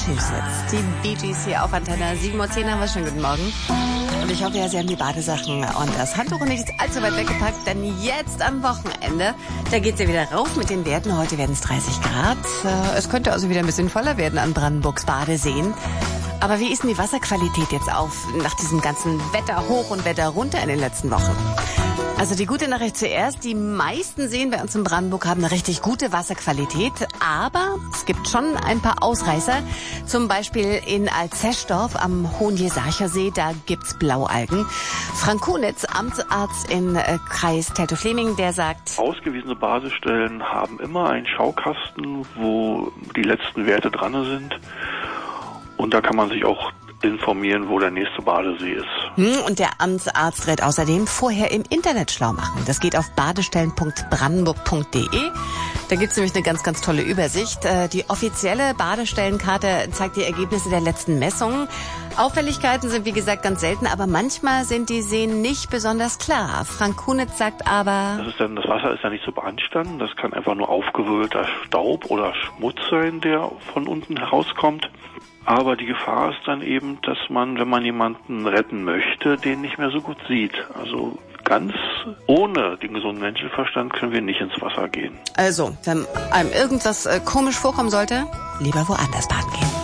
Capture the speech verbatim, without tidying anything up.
Massachusetts. Die Bee Gees hier auf Antenne sieben Uhr zehn haben wir schon. Guten Morgen. Und ich hoffe ja, Sie haben die Badesachen und das Handtuch nicht allzu weit weggepackt, denn jetzt am Wochenende, da geht's ja wieder rauf mit den Werten. Heute werden es dreißig Grad. Es könnte also wieder ein bisschen voller werden an Brandenburgs Badeseen. Aber wie ist denn die Wasserqualität jetzt auf nach diesem ganzen Wetter hoch und Wetter runter in den letzten Wochen? Also die gute Nachricht zuerst, die meisten Seen bei uns in Brandenburg haben eine richtig gute Wasserqualität, aber es gibt schon ein paar Ausreißer. Zum Beispiel in Alzeschdorf am Hohenjesarcher See, da gibt's Blaualgen. Frank Kunitz, Amtsarzt in äh, Kreis Teltow-Fleming, der sagt: Ausgewiesene Badestellen haben immer einen Schaukasten, wo die letzten Werte dran sind. Und da kann man sich auch informieren, wo der nächste Badesee ist. Hm, und der Amtsarzt rät außerdem vorher im Internet schlau machen. Das geht auf badestellen punkt brandenburg punkt de. Da gibt's nämlich eine ganz, ganz tolle Übersicht. Die offizielle Badestellenkarte zeigt die Ergebnisse der letzten Messungen. Auffälligkeiten sind wie gesagt ganz selten, aber manchmal sind die Seen nicht besonders klar. Frank Kunitz sagt aber: Das ist dann, das Wasser ist ja nicht so beanstanden. Das kann einfach nur aufgewirbelter Staub oder Schmutz sein, der von unten herauskommt. Aber die Gefahr ist dann eben, dass man, wenn man jemanden retten möchte, den nicht mehr so gut sieht. Also ganz ohne den gesunden Menschenverstand können wir nicht ins Wasser gehen. Also, wenn einem irgendwas äh, komisch vorkommen sollte, lieber woanders baden gehen.